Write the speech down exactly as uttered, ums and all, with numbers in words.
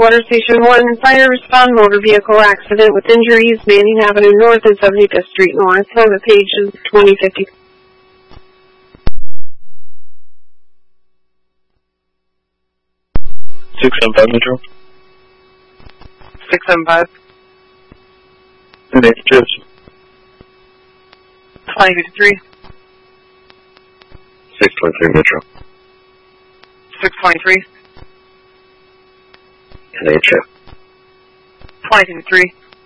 Water Station one, fire respond motor vehicle accident with injuries, Manning Avenue North and seventy-fifth Street North. Over pages twenty fifty. six seven five Metro. six seven five. Name trips. twenty fifty-three. six twenty-three Metro. six twenty-three. Name trip. twenty fifty-three.